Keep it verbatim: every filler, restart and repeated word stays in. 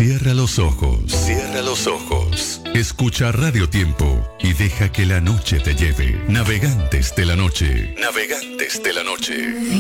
Cierra los ojos, cierra los ojos. Escucha Radio Tiempo y deja que la noche te lleve. Navegantes de la noche, navegantes de la noche.